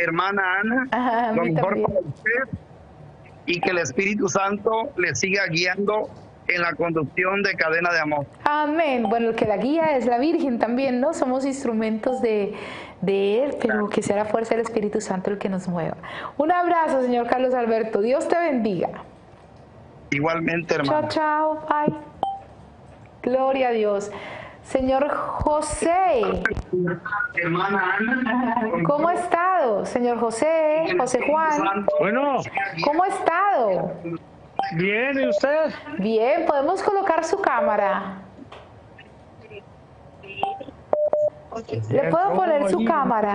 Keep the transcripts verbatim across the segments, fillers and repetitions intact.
hermana Ana, Ajá, lo mejor también. para usted y que el Espíritu Santo le siga guiando en la conducción de Cadena de Amor. Amén. Bueno, el que la guía es la Virgen también, ¿no? Somos instrumentos de, de Él, pero que sea la fuerza del Espíritu Santo el que nos mueva. Un abrazo, señor Carlos Alberto. Dios te bendiga. Igualmente, Chao, hermana. chao. Bye. Gloria a Dios. Señor José, Hermana Ana, ¿cómo ha estado? Señor José, José Juan, Bueno, ¿cómo ha estado? bien, ¿y usted? Bien, podemos colocar su cámara. ¿Le puedo poner su cámara?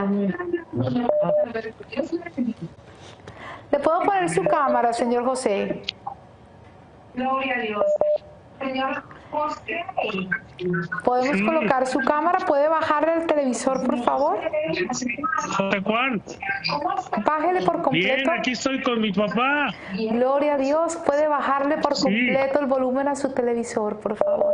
¿Le puedo poner su cámara, señor José? Gloria a Dios. Señor José. ¿Podemos Sí. colocar su cámara? ¿Puede bajarle el televisor, por favor? José Juan. Bájele por completo. Bien, aquí estoy con mi papá. Gloria a Dios. ¿Puede bajarle por Sí. completo el volumen a su televisor, por favor?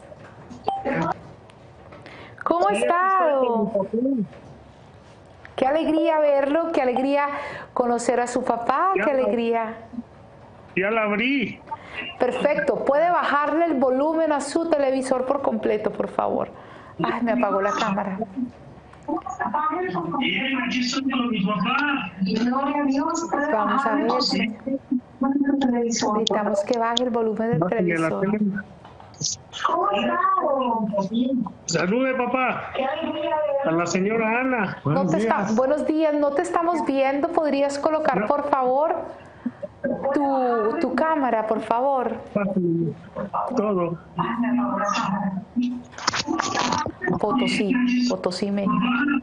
¿Cómo ha estado? Qué alegría verlo, qué alegría conocer a su papá, qué alegría. Ya la abrí. Perfecto, puede bajarle el volumen a su televisor por completo, por favor. Ay, me apagó la cámara. Bien, aquí estoy con mi papá. Gloria a Dios. Vamos a ver. Necesitamos que baje el volumen del televisor. ¿Cómo está? Salude, papá. Qué alegría A la señora Ana. No te está- buenos días, no te estamos viendo. ¿Podrías colocar, por favor, tu, tu cámara, por favor? Todo. Potosí, Potosí, México.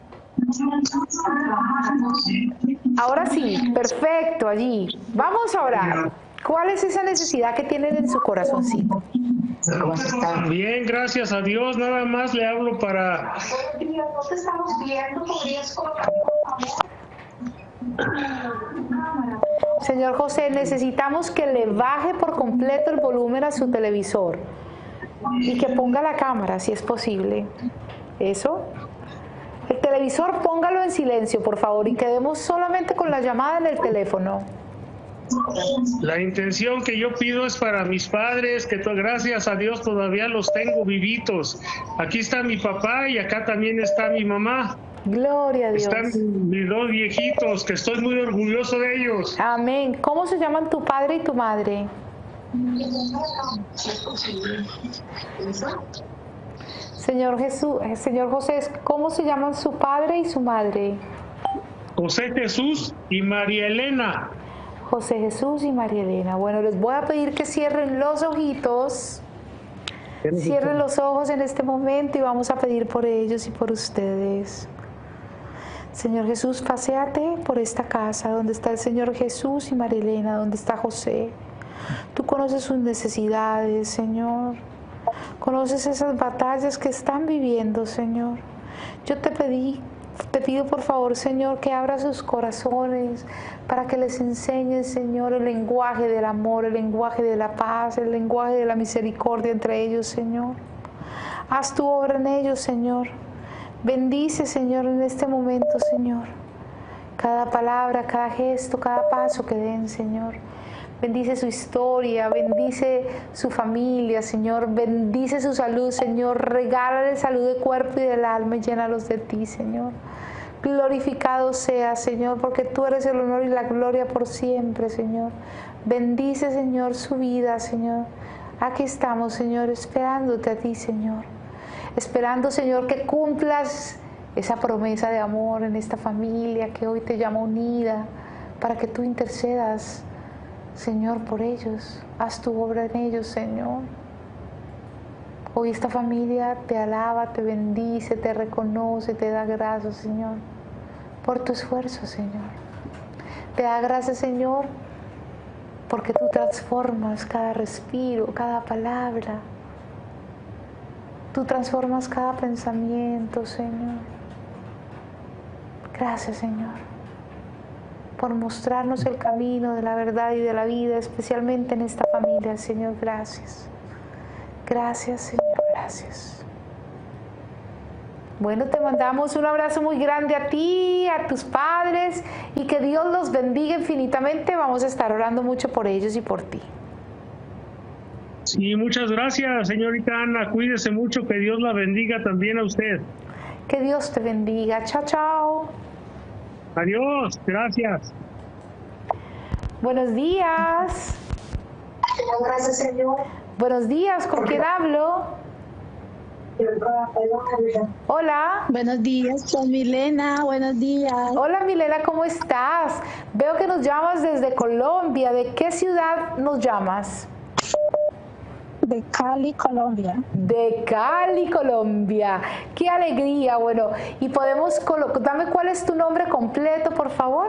Ahora sí, perfecto, allí. Vamos a orar. ¿Cuál es esa necesidad que tienen en su corazoncito? Bien, gracias a Dios. Nada más le hablo para... No te estamos viendo. ¿Podrías colocar, por favor? Señor José, necesitamos que le baje por completo el volumen a su televisor y que ponga la cámara, si es posible. ¿Eso? El televisor póngalo en silencio, por favor, y quedemos solamente con la llamada en el teléfono. La intención que yo pido es para mis padres, que to- gracias a Dios todavía los tengo vivitos. Aquí está mi papá y acá también está mi mamá. Gloria a Dios. Están mis dos viejitos, que estoy muy orgulloso de ellos. Amén. ¿Cómo se llaman tu padre y tu madre? Señor Jesús, eh, Señor José, ¿cómo se llaman su padre y su madre? José Jesús y María Elena. José Jesús y María Elena. Bueno, les voy a pedir que cierren los ojitos. Cierren los ojos en este momento y vamos a pedir por ellos y por ustedes. Señor Jesús, paséate por esta casa donde está el Señor Jesús y María Elena, donde está José. Tú conoces sus necesidades, Señor. Conoces esas batallas que están viviendo, Señor. Yo te pedí, te pido por favor, Señor, que abra sus corazones para que les enseñes, Señor, el lenguaje del amor, el lenguaje de la paz, el lenguaje de la misericordia entre ellos, Señor. Haz tu obra en ellos, Señor. Bendice, Señor, en este momento, Señor. Cada palabra, cada gesto, cada paso que den, Señor. Bendice su historia, bendice su familia, Señor. Bendice su salud, Señor. Regálale salud de cuerpo y del alma y llénalos de ti, Señor. Glorificado sea, Señor, porque tú eres el honor y la gloria por siempre, Señor. Bendice, Señor, su vida, Señor. Aquí estamos, Señor, esperándote a ti, Señor. Esperando, Señor, que cumplas esa promesa de amor en esta familia que hoy te llama unida, para que tú intercedas, Señor, por ellos. Haz tu obra en ellos, Señor. Hoy esta familia te alaba, te bendice, te reconoce, te da gracias, Señor, por tu esfuerzo, Señor. Te da gracias, Señor, porque tú transformas cada respiro, cada palabra. Tú transformas cada pensamiento, Señor. Gracias, Señor, por mostrarnos el camino de la verdad y de la vida, especialmente en esta familia, Señor. Gracias. Gracias, Señor. Gracias. Bueno, te mandamos un abrazo muy grande a ti, a tus padres, y que Dios los bendiga infinitamente. Vamos a estar orando mucho por ellos y por ti. Sí, muchas gracias, señorita Ana. Cuídese mucho, que Dios la bendiga también a usted. Que Dios te bendiga. Chao, chao. Adiós, gracias. Buenos días. Gracias, Señor. Buenos días, ¿con quién hablo? Hola. Buenos días, con Milena, buenos días. Hola Milena, ¿cómo estás? Veo que nos llamas desde Colombia. ¿De qué ciudad nos llamas? De Cali, Colombia. De Cali, Colombia. ¡Qué alegría! Bueno, y podemos colocar, dame cuál es tu nombre completo, por favor.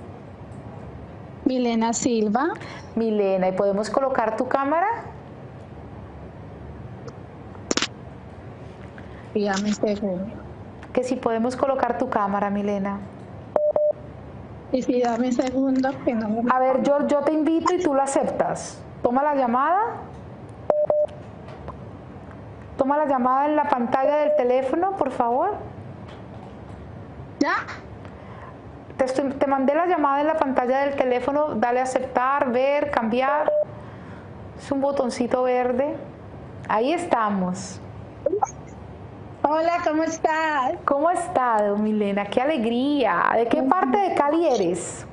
Milena Silva. Milena, ¿y podemos colocar tu cámara? Dígame segundo. Que si podemos colocar tu cámara, Milena. Y si dame segundo que no me... A ver, yo, yo te invito y tú lo aceptas. Toma la llamada. Toma la llamada en la pantalla del teléfono, por favor. ¿Ya? Te, estoy, te mandé la llamada en la pantalla del teléfono. Dale a aceptar, ver, cambiar. Es un botoncito verde. Ahí estamos. Hola, ¿cómo estás? ¿Cómo has estado, Milena? ¡Qué alegría! ¿De qué parte de Cali eres?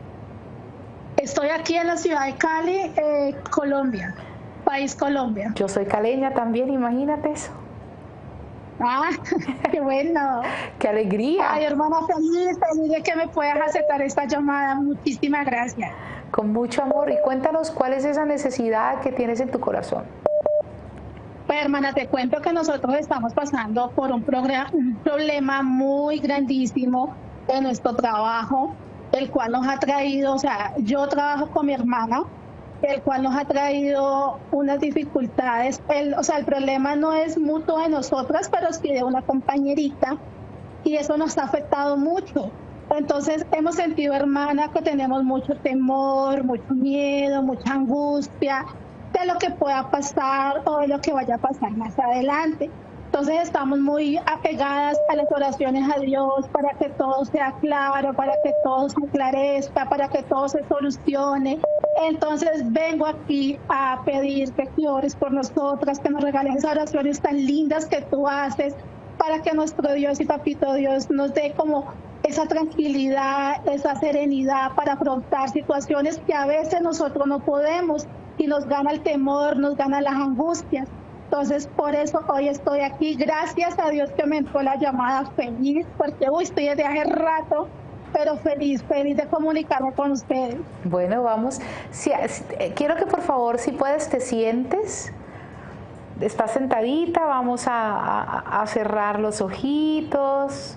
Estoy aquí en la ciudad de Cali, eh, Colombia. País Colombia. Yo soy caleña también, imagínate eso. Ah, qué bueno. ¡Qué alegría! Ay, hermana, feliz, feliz de que me puedas aceptar esta llamada. Muchísimas gracias. Con mucho amor. Y cuéntanos cuál es esa necesidad que tienes en tu corazón. Pues, hermana, te cuento que nosotros estamos pasando por un, un problema muy grandísimo en nuestro trabajo, el cual nos ha traído, o sea, yo trabajo con mi hermana, el cual nos ha traído unas dificultades. El, o sea, el problema no es mutuo de nosotras, pero sí de una compañerita, y eso nos ha afectado mucho. Entonces hemos sentido, hermana, que tenemos mucho temor, mucho miedo, mucha angustia de lo que pueda pasar o de lo que vaya a pasar más adelante. Entonces estamos muy apegadas a las oraciones a Dios para que todo sea claro, para que todo se aclarezca, para que todo se solucione. Entonces vengo aquí a pedir que ores por nosotras, que nos regales esas oraciones tan lindas que tú haces, para que nuestro Dios y Papito Dios nos dé como esa tranquilidad, esa serenidad para afrontar situaciones que a veces nosotros no podemos, y nos gana el temor, nos gana las angustias. Entonces, por eso hoy estoy aquí. Gracias a Dios que me entró la llamada, feliz, porque uy, estoy desde hace rato, pero feliz, feliz de comunicarme con ustedes. Bueno, vamos. Si, si, quiero que por favor, si puedes, te sientes. Estás sentadita, vamos a, a, a cerrar los ojitos.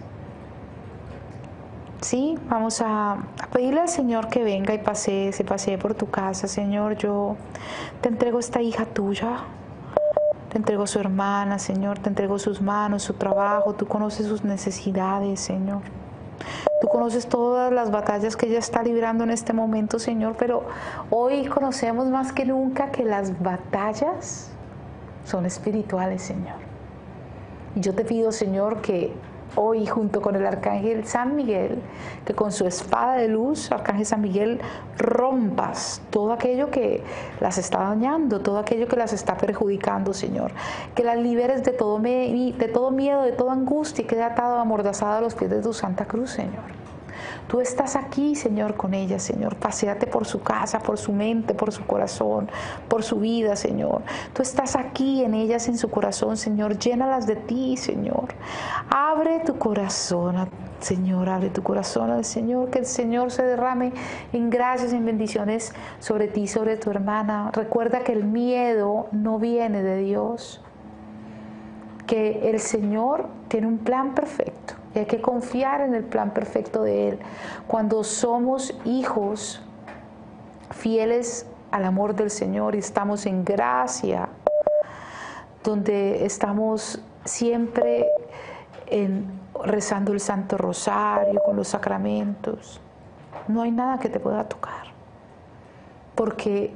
Sí, vamos a, a pedirle al Señor que venga y pase, se pasee por tu casa. Señor, yo te entrego esta hija tuya. Te entrego su hermana, Señor, te entrego sus manos, su trabajo. Tú conoces sus necesidades, Señor. Tú conoces todas las batallas que ella está librando en este momento, Señor, pero hoy conocemos más que nunca que las batallas son espirituales, Señor. Y yo te pido, Señor, que hoy, junto con el Arcángel San Miguel, que con su espada de luz, Arcángel San Miguel, rompas todo aquello que las está dañando, todo aquello que las está perjudicando, Señor. Que las liberes de todo, me, de todo miedo, de toda angustia, y quede atado, amordazado a los pies de tu Santa Cruz, Señor. Tú estás aquí, Señor, con ella, Señor. Paséate por su casa, por su mente, por su corazón, por su vida, Señor. Tú estás aquí en ellas, en su corazón, Señor. Llénalas de ti, Señor. Abre tu corazón, Señor. Abre tu corazón al Señor. Que el Señor se derrame en gracias, en bendiciones sobre ti, sobre tu hermana. Recuerda que el miedo no viene de Dios. Que el Señor tiene un plan perfecto. Y hay que confiar en el plan perfecto de Él. Cuando somos hijos fieles al amor del Señor y estamos en gracia, donde estamos siempre en, rezando el Santo Rosario con los sacramentos, no hay nada que te pueda tocar. Porque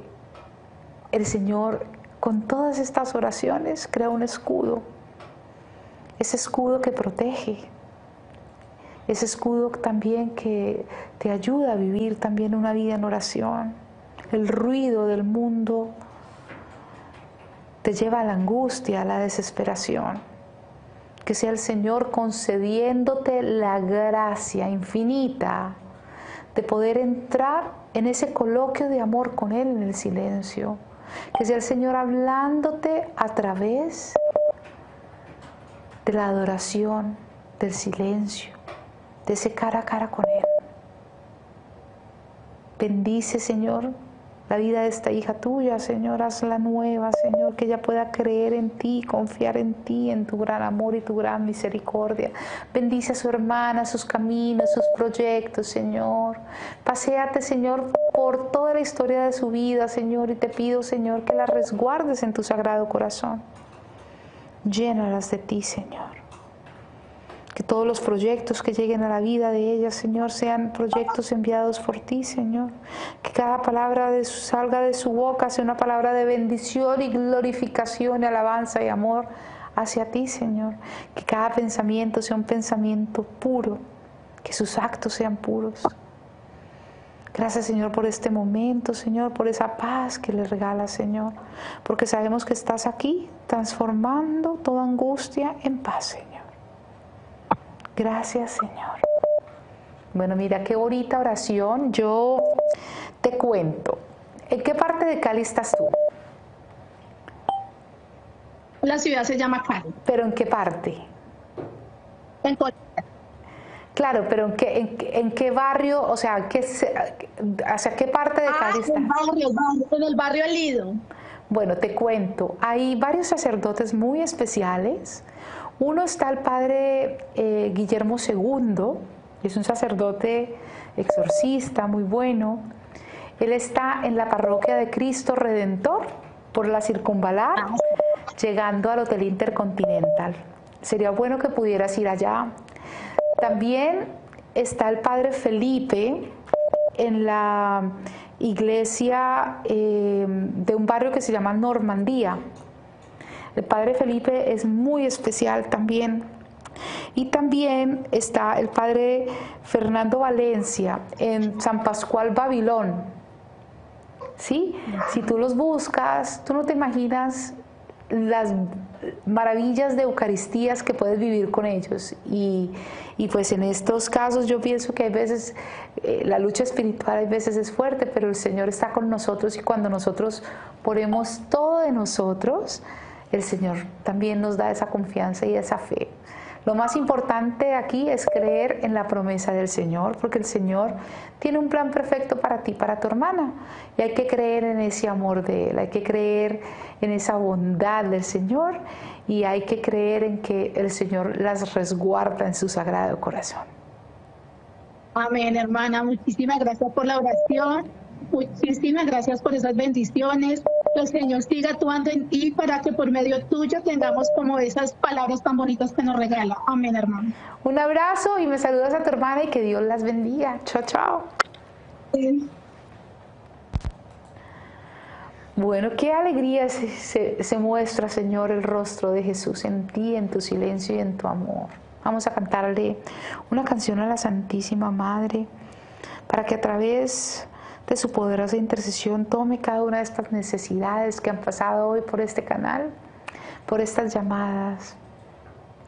el Señor, con todas estas oraciones, crea un escudo. ese escudo que protege, ese escudo también que te ayuda a vivir también una vida en oración. El ruido del mundo te lleva a la angustia, a la desesperación. Que sea el Señor concediéndote la gracia infinita de poder entrar en ese coloquio de amor con Él en el silencio. Que sea el Señor hablándote a través de la adoración, del silencio, de ese cara a cara con Él. Bendice, Señor, la vida de esta hija tuya, Señor, hazla nueva, Señor, que ella pueda creer en ti, confiar en ti, en tu gran amor y tu gran misericordia. Bendice a su hermana, sus caminos, sus proyectos, Señor. Paséate, Señor, por toda la historia de su vida, Señor, y te pido, Señor, que la resguardes en tu sagrado corazón. Llénalas de ti, Señor. Que todos los proyectos que lleguen a la vida de ella, Señor, sean proyectos enviados por ti, Señor. Que cada palabra de su, salga de su boca sea una palabra de bendición y glorificación y alabanza y amor hacia ti, Señor. Que cada pensamiento sea un pensamiento puro. Que sus actos sean puros. Gracias, Señor, por este momento, Señor, por esa paz que le regalas, Señor. Porque sabemos que estás aquí transformando toda angustia en paz, Señor. Gracias, Señor. Bueno, mira qué bonita oración. Yo te cuento. ¿En qué parte de Cali estás tú? La ciudad se llama Cali. ¿Pero en qué parte? En Colombia. Claro, pero ¿en qué, en, en qué barrio, o sea, qué, hacia qué parte de Cali ah, estás? En el barrio, en el barrio El Lido. Bueno, te cuento. Hay varios sacerdotes muy especiales. Uno está el padre eh, Guillermo segundo, es un sacerdote exorcista muy bueno. Él está en la parroquia de Cristo Redentor, por la Circunvalar, llegando al Hotel Intercontinental. Sería bueno que pudieras ir allá. También está el padre Felipe en la iglesia eh, de un barrio que se llama Normandía. El padre Felipe es muy especial también. Y también está el padre Fernando Valencia en San Pascual, Babilón. ¿Sí? Si tú los buscas, tú no te imaginas las maravillas de Eucaristías que puedes vivir con ellos. Y, y pues en estos casos yo pienso que hay veces eh, la lucha espiritual hay veces es fuerte, pero el Señor está con nosotros, y cuando nosotros ponemos todo de nosotros, el Señor también nos da esa confianza y esa fe. Lo más importante aquí es creer en la promesa del Señor, porque el Señor tiene un plan perfecto para ti, para tu hermana, y hay que creer en ese amor de Él, hay que creer en esa bondad del Señor, y hay que creer en que el Señor las resguarda en su sagrado corazón. Amén, hermana. Muchísimas gracias por la oración. Muchísimas gracias por esas bendiciones. Que el Señor siga actuando en ti para que por medio tuyo tengamos como esas palabras tan bonitas que nos regala. Amén, hermano. Un abrazo y me saludas a tu hermana y que Dios las bendiga. Chao, chao. Sí. Bueno, qué alegría se, se, se muestra, Señor, el rostro de Jesús en ti, en tu silencio y en tu amor. Vamos a cantarle una canción a la Santísima Madre para que a través de su poderosa intercesión tome cada una de estas necesidades que han pasado hoy por este canal, por estas llamadas,